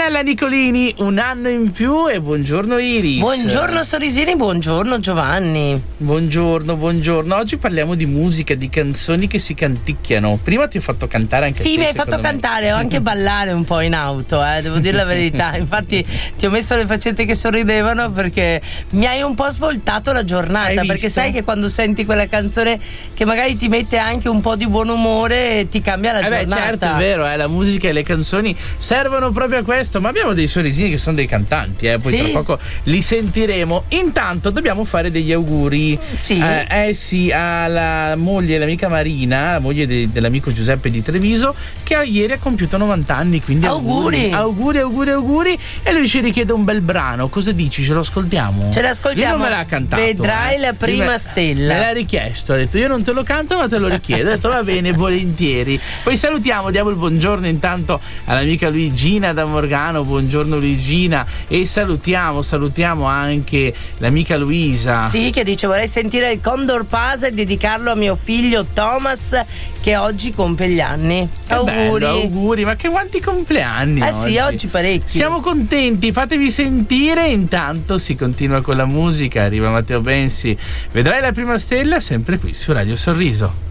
Antonella Nicolini, un anno in più, e buongiorno Iris. Buongiorno Sorisini, buongiorno Giovanni. Buongiorno. Oggi parliamo di musica, di canzoni che si canticchiano. Prima ti ho fatto cantare anche Sì, te, mi hai fatto cantare, ho anche ballare un po' in auto, devo dire la verità. Infatti ti ho messo le faccette che sorridevano perché mi hai un po' svoltato la giornata, perché sai che quando senti quella canzone che magari ti mette anche un po' di buon umore ti cambia la giornata. Certo, è vero, la musica e le canzoni servono proprio a questo, ma abbiamo dei Sorisini che sono dei cantanti, poi sì, tra poco li sentiremo. Intanto dobbiamo fare degli auguri. Sì. Sì, alla moglie, l'amica Marina, la moglie dell'amico Giuseppe di Treviso, che ieri ha compiuto 90 anni, quindi auguri. E lui ci richiede un bel brano. Cosa dici? Ce lo ascoltiamo? Ce l'ascoltiamo. Lui non me l'ha cantato. Vedrai la prima stella. Me l'ha richiesto, ha detto io non te lo canto ma te lo richiedo. Ho detto va bene, volentieri. Poi salutiamo, diamo il buongiorno intanto all'amica Luigina da Morgano. Buongiorno Luigina. E salutiamo anche l'amica Luisa. Sì, che dice vorrei sentire il Condor Pasa e dedicarlo a mio figlio Thomas che oggi compie gli anni. Auguri. Bello, auguri, ma che quanti compleanni oggi. Sì, oggi parecchi. Siamo contenti, fatevi sentire. Intanto si continua con la musica, arriva Matteo Bensi, vedrai la prima stella, sempre qui su Radio Sorriso.